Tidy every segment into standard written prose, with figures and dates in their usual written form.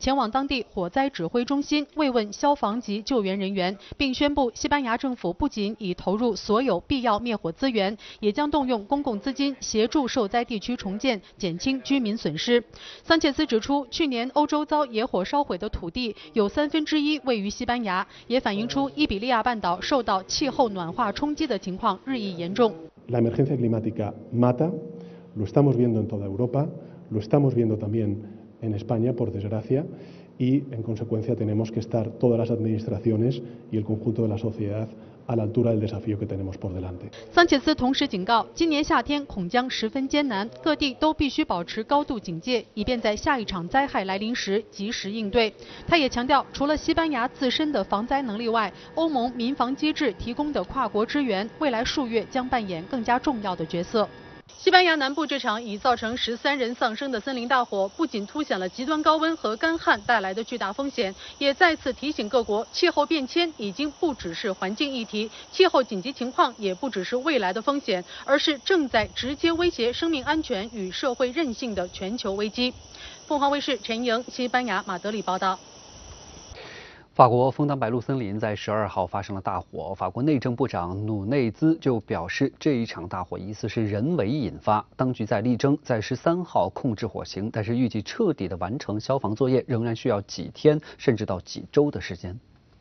前往当地火灾指挥中心慰问消防及救援人员，并宣布西班牙政府不仅已投入所有必要灭火资源，也将动用公共资金协助受灾地区重建，减轻居民损失。桑切斯指出，去年欧洲遭野火烧毁的土地有1/3位于西班牙，也反映出伊比利亚半岛受到气候暖化冲击的情况日益严重。 La emergencia climática mata, lo estamos viendo en toda Europa, lo estamos viendo también en España, por desgracia, y en consecuencia tenemos que estar todas las administraciones y el conjunto de la sociedad a la altura del desafío que tenemos por delante. 桑切斯同时警告，今年夏天恐将十分艰难，各地都必须保持高度警戒，以便在下一场灾害来临时及时应对。他也强调，除了西班牙自身的防灾能力外，欧盟民防机制提供的跨国支援，未来数月将扮演更加重要的角色。西班牙南部这场已造成13人丧生的森林大火，不仅凸显了极端高温和干旱带来的巨大风险，也再次提醒各国，气候变迁已经不只是环境议题，气候紧急情况也不只是未来的风险，而是正在直接威胁生命安全与社会韧性的全球危机。凤凰卫视陈莹，西班牙马德里报道。 法国枫丹白露森林在12号发生了大火，法国内政部长努内兹就表示，这一场大火疑似是人为引发，当局在力争在13号控制火情，但是预计彻底的完成消防作业仍然需要几天甚至到几周的时间。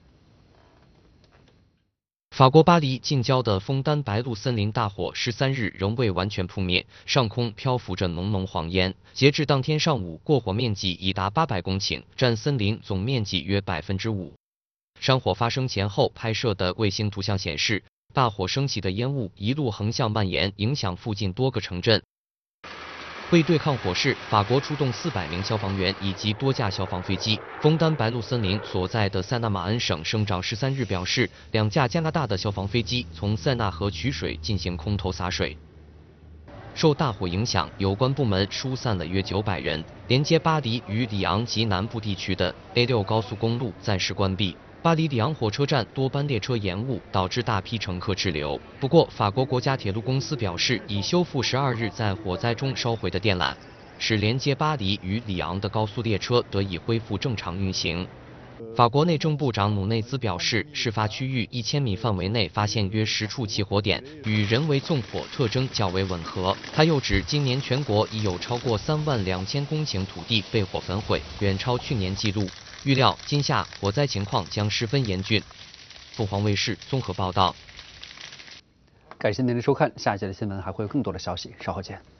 法国巴黎近郊的枫丹白露森林大火13日仍未完全扑灭，上空漂浮着浓浓黄烟。截至当天上午，过火面积已达800公顷，占森林总面积约5%。山火发生前后拍摄的卫星图像显示，大火升起的烟雾一路横向蔓延，影响附近多个城镇。为对抗火势，法国出动400名消防员以及多架消防飞机。枫丹白露森林所在的塞纳马恩省省长13日表示，2架加拿大的消防飞机从塞纳河取水进行空投洒水。受大火影响，有关部门疏散了约900人。连接巴黎与里昂及南部地区的 A6 高速公路暂时关闭。巴黎里昂火车站多班列车延误，导致大批乘客滞留。不过，法国国家铁路公司表示，已修复12日在火灾中烧毁的电缆，使连接巴黎与里昂的高速列车得以恢复正常运行。法国内政部长努内兹表示，事发区域1000米范围内发现约10处起火点，与人为纵火特征较为吻合。他又指，今年全国已有超过32000公顷土地被火焚毁，远超去年纪录。预料今夏火灾情况将十分严峻。凤凰卫视综合报道。 感谢您的收看，下一节的新闻还会有更多的消息，稍后见。